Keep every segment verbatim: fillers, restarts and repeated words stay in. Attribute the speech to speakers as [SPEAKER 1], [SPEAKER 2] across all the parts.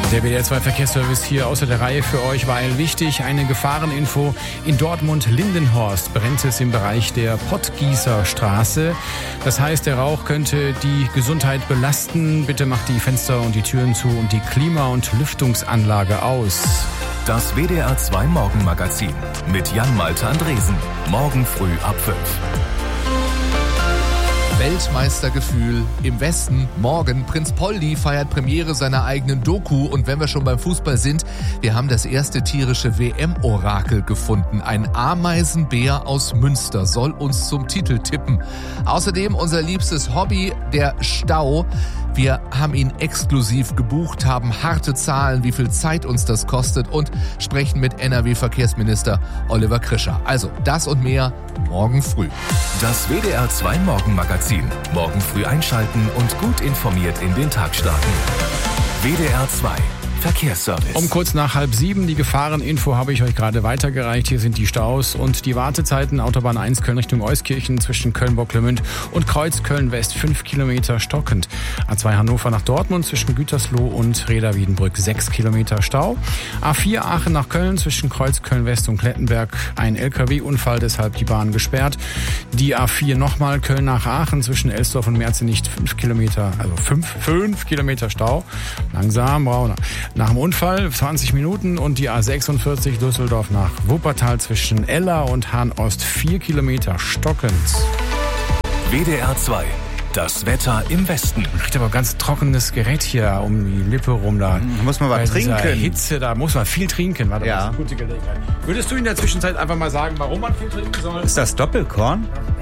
[SPEAKER 1] Der W D R zwei Verkehrsservice hier außer der Reihe für euch, weil wichtig, eine Gefahreninfo. In Dortmund-Lindenhorst brennt es im Bereich der Pottgießerstraße. Das heißt, der Rauch könnte die Gesundheit belasten. Bitte macht die Fenster und die Türen zu und die Klima- und Lüftungsanlage aus.
[SPEAKER 2] Das W D R zwei Morgenmagazin mit Jan-Malte Andresen. Morgen früh ab fünf.
[SPEAKER 3] Weltmeistergefühl im Westen. Morgen, Prinz Poldi feiert Premiere seiner eigenen Doku. Und wenn wir schon beim Fußball sind, wir haben das erste tierische W M-Orakel gefunden. Ein Ameisenbär aus Münster soll uns zum Titel tippen. Außerdem unser liebstes Hobby, der Stau. Wir haben ihn exklusiv gebucht, haben harte Zahlen, wie viel Zeit uns das kostet und sprechen mit N R W-Verkehrsminister Oliver Krischer. Also das und mehr morgen früh.
[SPEAKER 2] Das W D R zwei Morgenmagazin. Morgen früh einschalten und gut informiert in den Tag starten. W D R zwei Verkehrsservice.
[SPEAKER 1] Um kurz nach halb sieben, die Gefahreninfo habe ich euch gerade weitergereicht. Hier sind die Staus und die Wartezeiten. Autobahn eins Köln Richtung Euskirchen zwischen Köln-Bocklemünd und Kreuz Köln-West fünf Kilometer stockend. A zwei Hannover nach Dortmund zwischen Gütersloh und Reda-Wiedenbrück sechs Kilometer Stau. A vier Aachen nach Köln zwischen Kreuz Köln-West und Klettenberg ein L K W-Unfall, deshalb die Bahn gesperrt. Die A vier nochmal Köln nach Aachen zwischen Elsdorf und Merzenich fünf Kilometer, also fünf, fünf Kilometer Stau. Langsam, Brauner. Nach dem Unfall zwanzig Minuten und die A sechsundvierzig Düsseldorf nach Wuppertal zwischen Eller und Hahn-Ost vier Kilometer stockend.
[SPEAKER 2] W D R zwei. Das Wetter im Westen.
[SPEAKER 1] Man kriegt aber ganz trockenes Gerät hier um die Lippe rum. Da
[SPEAKER 4] muss man was trinken.
[SPEAKER 1] Hitze, da muss man viel trinken. Warte,
[SPEAKER 4] ja.
[SPEAKER 1] Das ist eine gute Gelegenheit. Würdest du in der Zwischenzeit einfach mal sagen, warum man viel trinken soll?
[SPEAKER 4] Ist das Doppelkorn?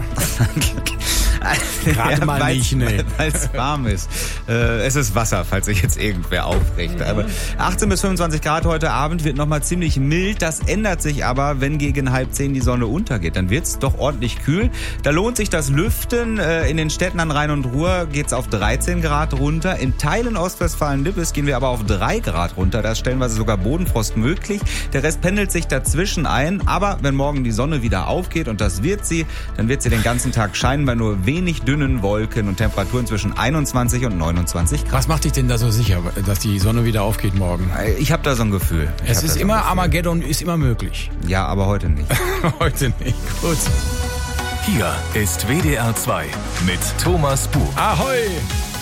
[SPEAKER 1] Gerade
[SPEAKER 4] ja,
[SPEAKER 1] mal nicht, ne.
[SPEAKER 4] Weil es warm ist. Äh, es ist Wasser, falls sich jetzt irgendwer aufregt. Mhm. Aber achtzehn bis fünfundzwanzig Grad heute Abend wird nochmal ziemlich mild. Das ändert sich aber, wenn gegen halb zehn die Sonne untergeht. Dann wird's doch ordentlich kühl. Da lohnt sich das Lüften. Äh, in den Städten an Rhein und Ruhr geht's auf dreizehn Grad runter. In Teilen Ostwestfalen-Lippes gehen wir aber auf drei Grad runter. Da ist stellenweise sogar Bodenfrost möglich. Der Rest pendelt sich dazwischen ein. Aber wenn morgen die Sonne wieder aufgeht, und das wird sie, dann wird sie den ganzen Tag scheinen bei nur wenig dünnen Wolken und Temperaturen zwischen einundzwanzig und neunundzwanzig Grad.
[SPEAKER 1] Was macht dich denn da so sicher, dass die Sonne wieder aufgeht morgen?
[SPEAKER 4] Ich habe da so ein Gefühl. Ich
[SPEAKER 1] es ist immer, Armageddon ist immer möglich.
[SPEAKER 4] Ja, aber heute nicht.
[SPEAKER 1] Heute nicht. Gut.
[SPEAKER 2] Hier ist W D R zwei mit Thomas Buch.
[SPEAKER 1] Ahoi!